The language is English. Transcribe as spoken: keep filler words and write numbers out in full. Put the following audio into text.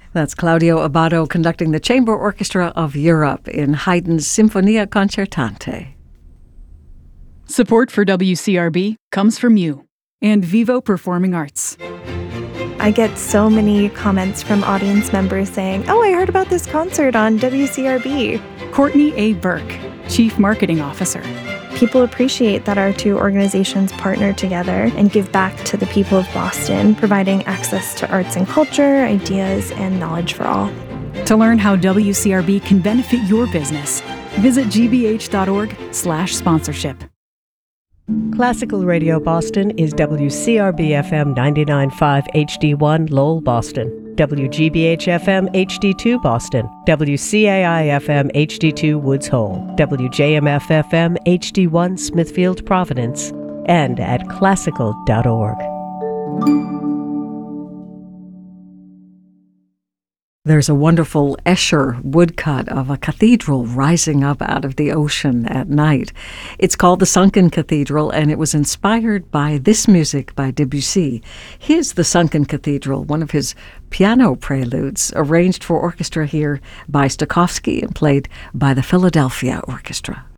That's Claudio Abbado conducting the Chamber Orchestra of Europe in Haydn's Sinfonia Concertante. Support for W C R B comes from you and Vivo Performing Arts. I get so many comments from audience members saying, oh, I heard about this concert on W C R B. Courtney A. Burke, Chief Marketing Officer. People appreciate that our two organizations partner together and give back to the people of Boston, providing access to arts and culture, ideas, and knowledge for all. To learn how W C R B can benefit your business, visit gbh.org slash sponsorship. Classical Radio Boston is W C R B F M ninety-nine point five H D one Lowell, Boston, W G B H F M H D two Boston, W C A I F M H D two Woods Hole, W J M F F M H D one Smithfield, Providence, and at classical dot org. There's a wonderful Escher woodcut of a cathedral rising up out of the ocean at night. It's called the Sunken Cathedral, and it was inspired by this music by Debussy. Here's the Sunken Cathedral, one of his piano preludes, arranged for orchestra here by Stokowski and played by the Philadelphia Orchestra.